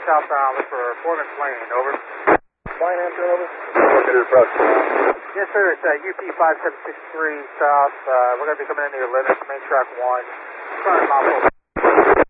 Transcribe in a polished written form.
southbound, look for Foreman Lane, over. Line answer, over. Look at your approach. Yes, sir, it's UP 5763 south. We're going to be coming into your limit, main track 1. Front of mile 4.